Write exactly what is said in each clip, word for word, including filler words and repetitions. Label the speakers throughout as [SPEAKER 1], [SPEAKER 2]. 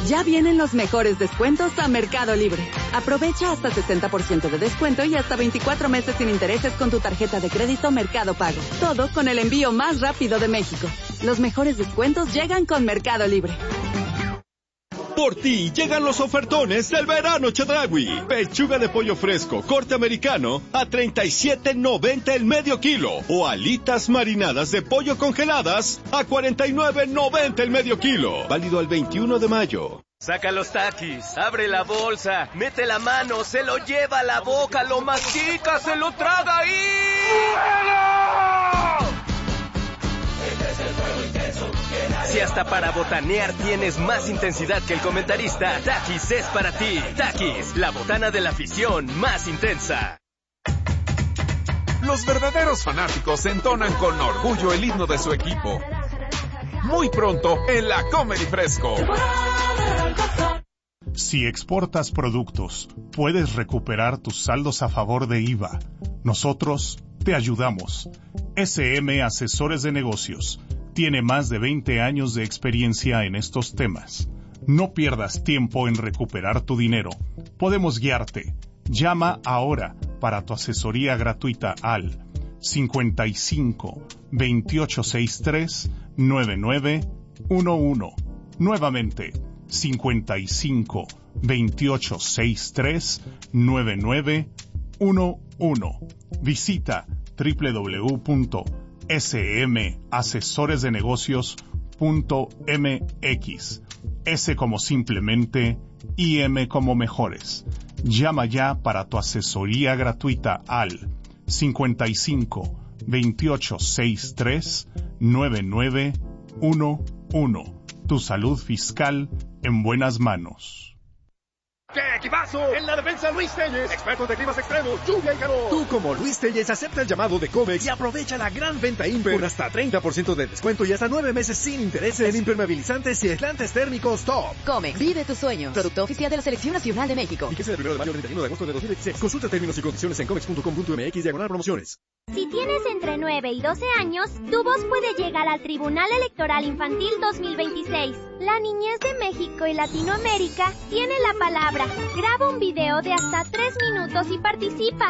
[SPEAKER 1] Ya vienen los mejores descuentos a Mercado Libre. Aprovecha hasta sesenta por ciento de descuento y hasta veinticuatro meses sin intereses con tu tarjeta de crédito Mercado Pago. Todo con el envío más rápido de México. Los mejores descuentos llegan con Mercado Libre.
[SPEAKER 2] Por ti llegan los ofertones del verano Chedraui. Pechuga de pollo fresco, corte americano, a treinta y siete noventa el medio kilo. O alitas marinadas de pollo congeladas, a cuarenta y nueve noventa el medio kilo. Válido al veintiuno de mayo.
[SPEAKER 3] Saca los Takis, abre la bolsa, mete la mano, se lo lleva a la boca, lo mastica, se lo traga y... Si hasta para botanear tienes más intensidad que el comentarista, Takis es para ti. Takis, la botana de la afición más intensa.
[SPEAKER 4] Los verdaderos fanáticos entonan con orgullo el himno de su equipo. Muy pronto en la Comedy Fresco.
[SPEAKER 5] Si exportas productos, puedes recuperar tus saldos a favor de I V A. Nosotros te ayudamos. S M Asesores de Negocios. Tiene más de veinte años de experiencia en estos temas. No pierdas tiempo en recuperar tu dinero. Podemos guiarte. Llama ahora para tu asesoría gratuita al cincuenta y cinco, veintiocho sesenta y tres, noventa y nueve once. Nuevamente, cincuenta y cinco, veintiocho sesenta y tres, noventa y nueve once. Visita doble u doble u doble u punto s m asesores de negocios punto m x. S como simplemente y M como mejores. Llama ya para tu asesoría gratuita al cincuenta y cinco, veintiocho sesenta y tres, noventa y nueve once. Tu salud fiscal en buenas manos.
[SPEAKER 6] ¡Qué equipazo! En la defensa, Luis Telles, expertos de climas extremos, lluvia y calor. Tú, como Luis Telles, acepta el llamado de Comex y aprovecha la gran venta Imper con hasta treinta por ciento de descuento y hasta nueve meses sin intereses en impermeabilizantes y aislantes térmicos top.
[SPEAKER 7] Comex, vive tus sueños. Producto oficial de la Selección Nacional de México.
[SPEAKER 6] Fíjese del primero de mayo al treinta y uno de agosto de dos mil veintiséis. Consulta términos y condiciones en comex punto com punto m x diagonal promociones.
[SPEAKER 8] Si tienes entre nueve y doce años, tu voz puede llegar al Tribunal Electoral Infantil dos mil veintiséis. La niñez de México y Latinoamérica tiene la palabra. Graba un video de hasta tres minutos y participa.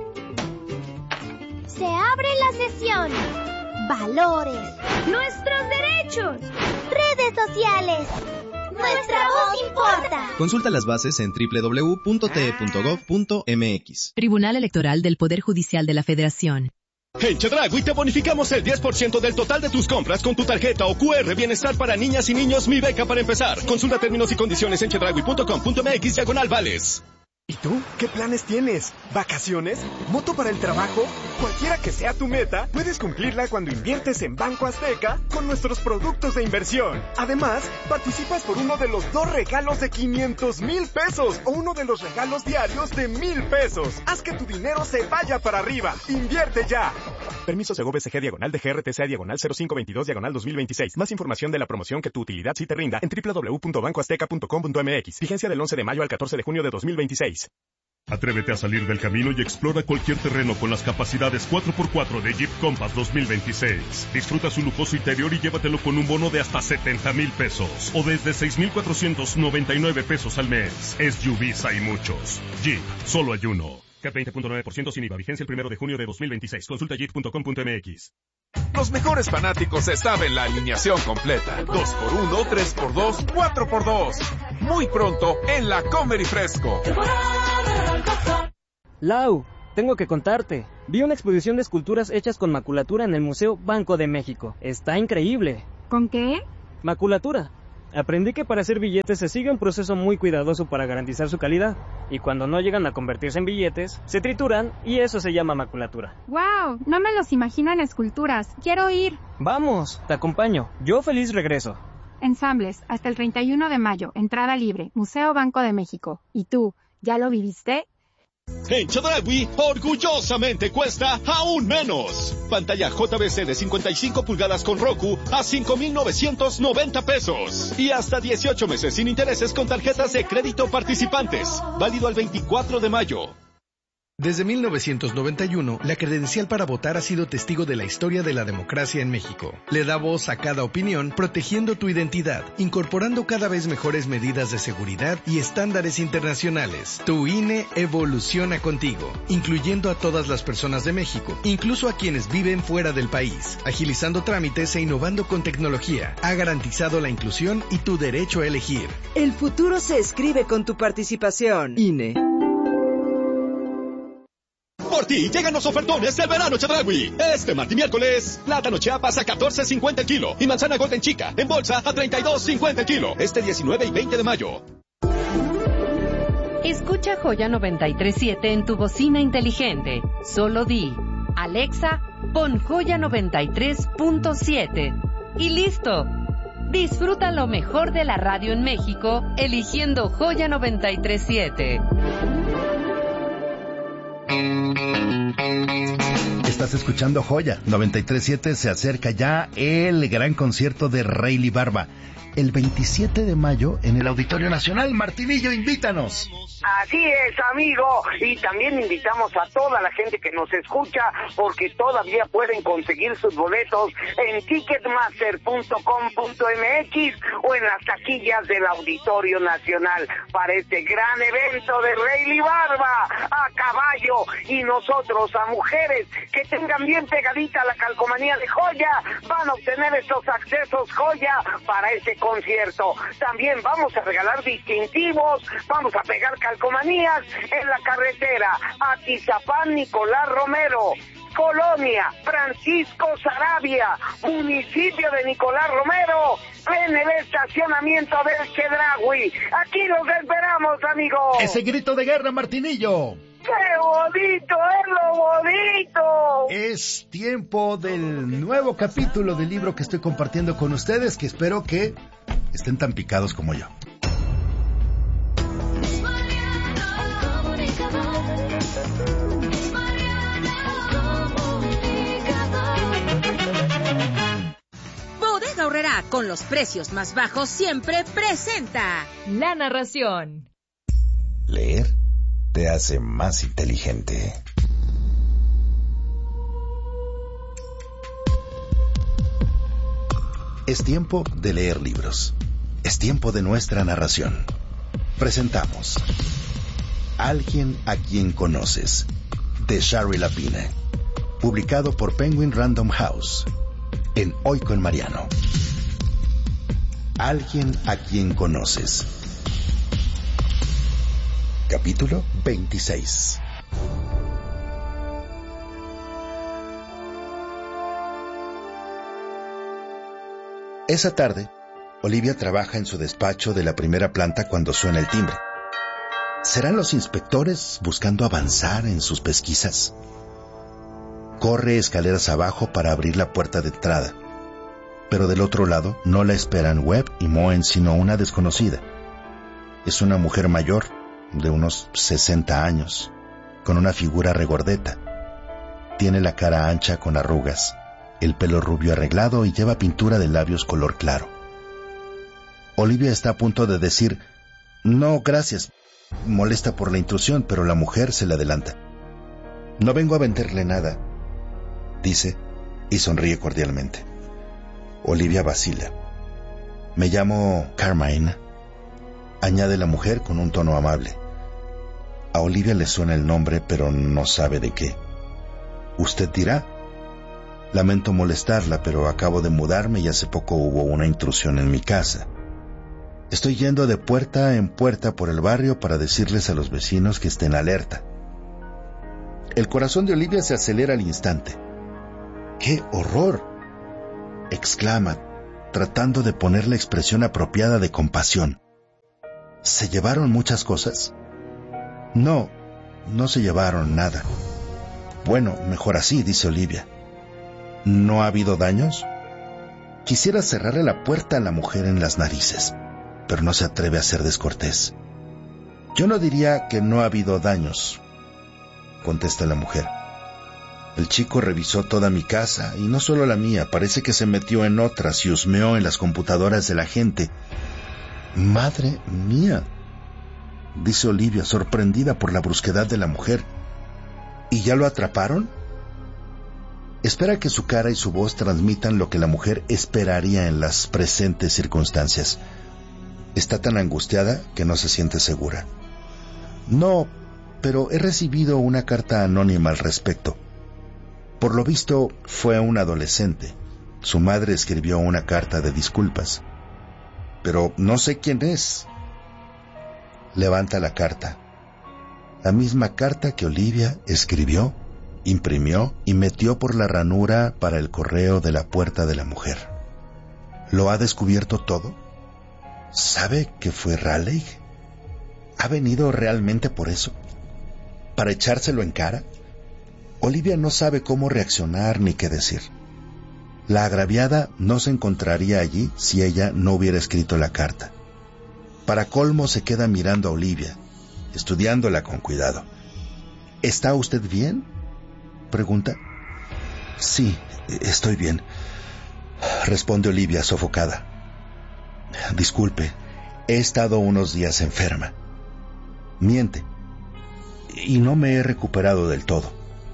[SPEAKER 8] Se abre la sesión. Valores. Nuestros derechos. Redes sociales. Nuestra voz importa.
[SPEAKER 9] Consulta las bases en doble u doble u doble u punto t e punto gov punto m x.
[SPEAKER 7] Tribunal Electoral del Poder Judicial de la Federación.
[SPEAKER 2] En Chedraui te bonificamos el diez por ciento del total de tus compras con tu tarjeta o Q R Bienestar para niñas y niños Mi Beca para empezar. Consulta términos y condiciones en chedraui punto com punto m x diagonal vales.
[SPEAKER 10] ¿Y tú? ¿Qué planes tienes? ¿Vacaciones? ¿Moto para el trabajo? Cualquiera que sea tu meta, puedes cumplirla cuando inviertes en Banco Azteca con nuestros productos de inversión. Además, participas por uno de los dos regalos de quinientos mil pesos o uno de los regalos diarios de mil pesos. Haz que tu dinero se vaya para arriba. ¡Invierte ya! Permiso Segov S G diagonal de G R T C diagonal cero cinco veintidós diagonal dos mil veintiséis. Más información de la promoción que tu utilidad sí te rinda en doble u doble u doble u punto banco azteca punto com punto m x. Vigencia del once de mayo al catorce de junio de dos mil veintiséis.
[SPEAKER 11] Atrévete a salir del camino y explora cualquier terreno con las capacidades cuatro por cuatro de Jeep Compass dos mil veintiséis. Disfruta su lujoso interior y llévatelo con un bono de hasta setenta mil pesos o desde seis mil cuatrocientos noventa y nueve pesos al mes. S U Vs hay muchos. Jeep, solo hay uno. C A T veinte punto nueve por ciento sin I V A. Vigencia el primero de junio de dos mil veintiséis. Consulta jeep punto com punto m x.
[SPEAKER 4] Los mejores fanáticos están en la alineación completa. dos por uno, tres por dos, cuatro por dos. Muy pronto en la Comedy Fresco.
[SPEAKER 12] Lau, tengo que contarte. Vi una exposición de esculturas hechas con maculatura en el Museo Banco de México. Está increíble.
[SPEAKER 13] ¿Con qué?
[SPEAKER 12] Maculatura. Aprendí que para hacer billetes se sigue un proceso muy cuidadoso para garantizar su calidad. Y cuando no llegan a convertirse en billetes, se trituran y eso se llama maculatura.
[SPEAKER 13] ¡Wow! No me los imagino en esculturas. Quiero ir.
[SPEAKER 12] Vamos, te acompaño. Yo feliz regreso.
[SPEAKER 13] Ensambles, hasta el treinta y uno de mayo. Entrada libre. Museo Banco de México. ¿Y tú, ya lo viviste?
[SPEAKER 2] En Chedraui, orgullosamente cuesta aún menos. Pantalla J V C de cincuenta y cinco pulgadas con Roku a cinco mil novecientos noventa pesos. Y hasta dieciocho meses sin intereses con tarjetas de crédito participantes. Válido al veinticuatro de mayo.
[SPEAKER 14] Desde mil novecientos noventa y uno, la credencial para votar ha sido testigo de la historia de la democracia en México. Le da voz a cada opinión, protegiendo tu identidad, incorporando cada vez mejores medidas de seguridad y estándares internacionales. Tu I N E evoluciona contigo, incluyendo a todas las personas de México, incluso a quienes viven fuera del país, agilizando trámites e innovando con tecnología. Ha garantizado la inclusión y tu derecho a elegir.
[SPEAKER 15] El futuro se escribe con tu participación. I N E.
[SPEAKER 2] Por ti llegan los ofertones del verano Chedraui. Este martes y miércoles, plátano Chiapas a catorce cincuenta el kilo y manzana Golden Chica en bolsa a treinta y dos cincuenta el kilo. Este diecinueve y veinte de mayo.
[SPEAKER 16] Escucha Joya noventa y tres punto siete en tu bocina inteligente. Solo di, Alexa, pon Joya noventa y tres punto siete. Y listo. Disfruta lo mejor de la radio en México, eligiendo Joya noventa y tres punto siete.
[SPEAKER 17] Estás escuchando Joya noventa y tres punto siete. Se acerca ya el gran concierto de Rayleigh Barba el veintisiete de mayo en el Auditorio Nacional. Martinillo, invítanos.
[SPEAKER 18] Así es, amigo, y también invitamos a toda la gente que nos escucha, porque todavía pueden conseguir sus boletos en ticketmaster punto com punto m x o en las taquillas del Auditorio Nacional para este gran evento de Rayleigh Barba a caballo, y nosotros a mujeres que tengan bien pegadita la calcomanía de Joya van a obtener estos accesos Joya para este concierto. También vamos a regalar distintivos, vamos a pegar calcomanías en la carretera Atizapán Nicolás Romero, Colonia Francisco Sarabia, municipio de Nicolás Romero, en el estacionamiento del Chedraui. Aquí los esperamos, amigos.
[SPEAKER 17] Ese grito de guerra, Martinillo.
[SPEAKER 18] ¡Qué bonito es lo bonito!
[SPEAKER 17] Es tiempo del nuevo capítulo del libro que estoy compartiendo con ustedes, que espero que estén tan picados como yo.
[SPEAKER 19] Bodega Aurrerá, con los precios más bajos, siempre presenta la narración.
[SPEAKER 20] Leer te hace más inteligente.
[SPEAKER 17] Es tiempo de leer libros. Es tiempo de nuestra narración. Presentamos Alguien a quien conoces, de Shari Lapine, publicado por Penguin Random House, en Hoy con Mariano. Alguien a quien conoces. Capítulo veintiséis. Esa tarde, Olivia trabaja en su despacho de la primera planta cuando suena el timbre. ¿Serán los inspectores buscando avanzar en sus pesquisas? Corre escaleras abajo para abrir la puerta de entrada, pero del otro lado no la esperan Webb y Moen, sino una desconocida. Es una mujer mayor, de unos sesenta años, con una figura regordeta. Tiene la cara ancha con arrugas, el pelo rubio arreglado y lleva pintura de labios color claro. Olivia está a punto de decir, no, gracias, molesta por la intrusión, pero la mujer se le adelanta. No vengo a venderle nada, dice, y sonríe cordialmente. Olivia vacila. Me llamo Carmine, añade la mujer con un tono amable. A Olivia le suena el nombre, pero no sabe de qué. Usted dirá, lamento molestarla, pero acabo de mudarme y hace poco hubo una intrusión en mi casa. Estoy yendo de puerta en puerta por el barrio para decirles a los vecinos que estén alerta. El corazón de Olivia se acelera al instante. ¡Qué horror!, exclama, tratando de poner la expresión apropiada de compasión. ¿Se llevaron muchas cosas? No, no se llevaron nada. Bueno, mejor así, dice Olivia. ¿No ha habido daños? Quisiera cerrarle la puerta a la mujer en las narices, pero no se atreve a ser descortés. Yo no diría que no ha habido daños, contesta la mujer. El chico revisó toda mi casa, y no solo la mía, parece que se metió en otras y husmeó en las computadoras de la gente. ¡Madre mía!, dice Olivia, sorprendida por la brusquedad de la mujer. ¿Y ya lo atraparon? Espera que su cara y su voz transmitan lo que la mujer esperaría en las presentes circunstancias. Está tan angustiada que no se siente segura. No, pero he recibido una carta anónima al respecto. Por lo visto, fue un adolescente. Su madre escribió una carta de disculpas. Pero no sé quién es. Levanta la carta. La misma carta que Olivia escribió, imprimió y metió por la ranura para el correo de la puerta de la mujer. ¿Lo ha descubierto todo? ¿Sabe que fue Raleigh? ¿Ha venido realmente por eso? ¿Para echárselo en cara? Olivia no sabe cómo reaccionar ni qué decir. La agraviada no se encontraría allí si ella no hubiera escrito la carta. Para colmo se queda mirando a Olivia, estudiándola con cuidado. ¿Está usted bien?, pregunta. Sí, estoy bien, responde Olivia sofocada. Disculpe, he estado unos días enferma. Miente. Y no me he recuperado del todo.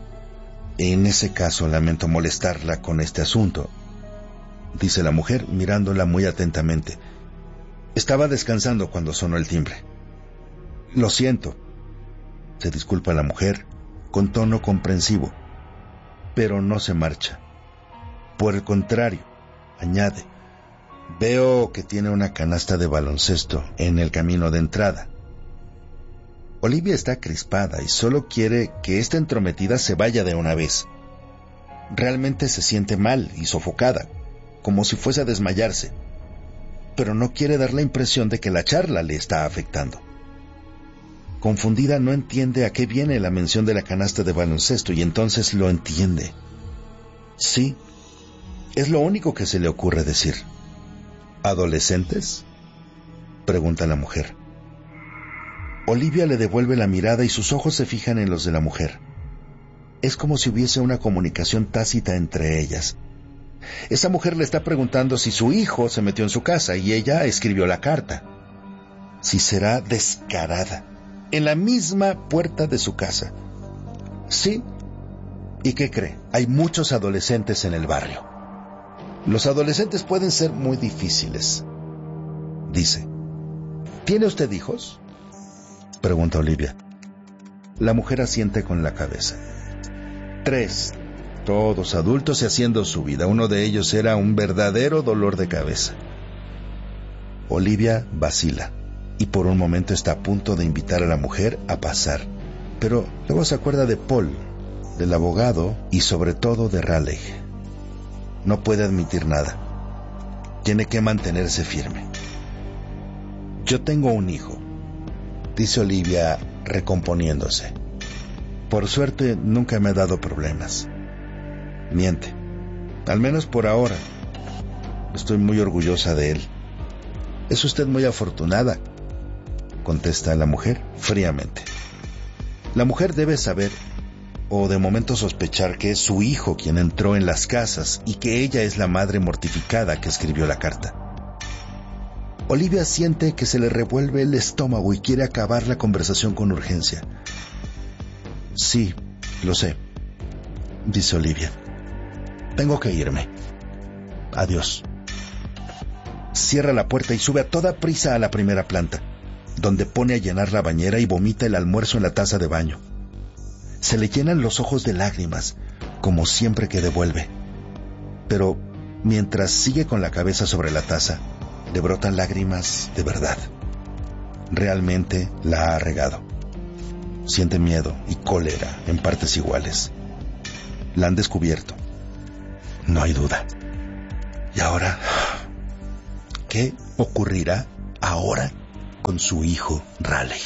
[SPEAKER 17] En ese caso lamento molestarla con este asunto, dice la mujer mirándola muy atentamente. Estaba descansando cuando sonó el timbre. Lo siento, se disculpa la mujer con tono comprensivo, pero no se marcha. Por el contrario, añade, veo que tiene una canasta de baloncesto en el camino de entrada. Olivia está crispada y solo quiere que esta entrometida se vaya de una vez. Realmente se siente mal y sofocada, como si fuese a desmayarse, pero no quiere dar la impresión de que la charla le está afectando. Confundida, no entiende a qué viene la mención de la canasta de baloncesto y entonces lo entiende. Sí, es lo único que se le ocurre decir. ¿Adolescentes?, pregunta la mujer. Olivia le devuelve la mirada y sus ojos se fijan en los de la mujer. Es como si hubiese una comunicación tácita entre ellas. Esa mujer le está preguntando si su hijo se metió en su casa y ella escribió la carta. Si será descarada. En la misma puerta de su casa. Sí. ¿Y qué cree? Hay muchos adolescentes en el barrio. Los adolescentes pueden ser muy difíciles, dice. ¿Tiene usted hijos?, pregunta Olivia. La mujer asiente con la cabeza. Tres, todos adultos y haciendo su vida. Uno de ellos era un verdadero dolor de cabeza. Olivia vacila y por un momento está a punto de invitar a la mujer a pasar, pero luego se acuerda de Paul, del abogado y sobre todo de Raleigh. No puede admitir nada. Tiene que mantenerse firme. Yo tengo un hijo, dice Olivia recomponiéndose. Por suerte nunca me ha dado problemas. Miente, al menos por ahora. Estoy muy orgullosa de él. Es usted muy afortunada, contesta la mujer fríamente. La mujer debe saber, o de momento sospechar, que es su hijo quien entró en las casas y que ella es la madre mortificada que escribió la carta. Olivia siente que se le revuelve el estómago y quiere acabar la conversación con urgencia. Sí, lo sé, dice Olivia. Tengo que irme. Adiós. Cierra la puerta y sube a toda prisa a la primera planta, donde pone a llenar la bañera y vomita el almuerzo en la taza de baño. Se le llenan los ojos de lágrimas, como siempre que devuelve. Pero mientras sigue con la cabeza sobre la taza, le brotan lágrimas de verdad. Realmente la ha regado. Siente miedo y cólera en partes iguales. La han descubierto. No hay duda. ¿Y ahora? ¿Qué ocurrirá ahora con su hijo Raleigh?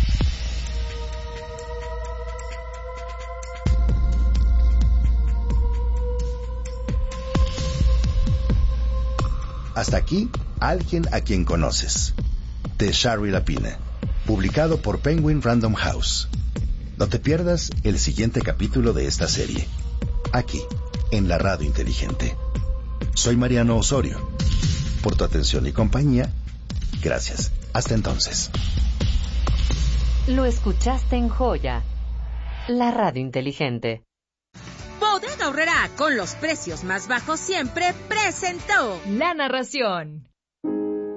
[SPEAKER 17] Hasta aquí, Alguien a quien conoces, de Shari Lapine, publicado por Penguin Random House. No te pierdas el siguiente capítulo de esta serie, aquí, en la Radio Inteligente. Soy Mariano Osorio. Por tu atención y compañía, gracias. Hasta entonces.
[SPEAKER 16] Lo escuchaste en Joya, la radio inteligente.
[SPEAKER 19] Bodega Aurrerá, con los precios más bajos siempre, presentó
[SPEAKER 21] la narración.